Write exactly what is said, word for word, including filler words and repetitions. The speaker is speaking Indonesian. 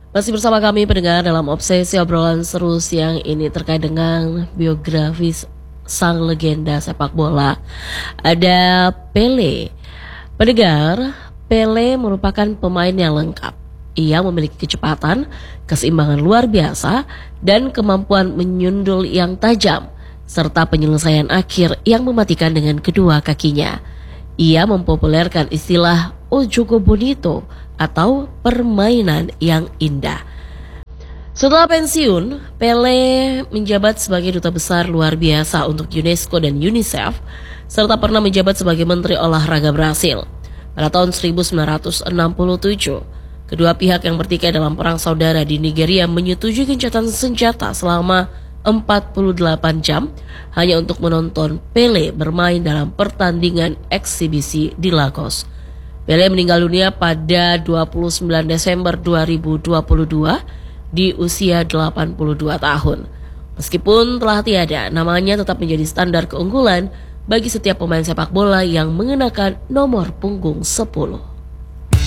Masih bersama kami pendengar dalam obsesi obrolan seru siang ini terkait dengan biografis sang legenda sepak bola. Ada Pele. Pendengar, Pele merupakan pemain yang lengkap. Ia memiliki kecepatan, keseimbangan luar biasa, dan kemampuan menyundul yang tajam, serta penyelesaian akhir yang mematikan dengan kedua kakinya. Ia mempopulerkan istilah "o jogo bonito" atau permainan yang indah. Setelah pensiun, Pele menjabat sebagai duta besar luar biasa untuk UNESCO dan UNICEF, serta pernah menjabat sebagai Menteri Olahraga Brasil. Pada tahun seribu sembilan ratus enam puluh tujuh, kedua pihak yang bertikai dalam perang saudara di Nigeria menyetujui gencatan senjata selama empat puluh delapan jam hanya untuk menonton Pele bermain dalam pertandingan eksibisi di Lagos. Pele meninggal dunia pada dua puluh sembilan Desember dua ribu dua puluh dua di usia delapan puluh dua tahun. Meskipun telah tiada, namanya tetap menjadi standar keunggulan bagi setiap pemain sepak bola yang mengenakan nomor punggung sepuluh.